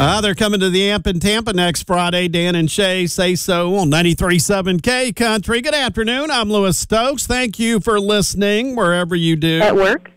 They're coming to the Amp in Tampa next Friday. Dan and Shay Say So on 93.7 K Country. Good afternoon. I'm Lewis Stokes. Thank you for listening wherever you do. At work.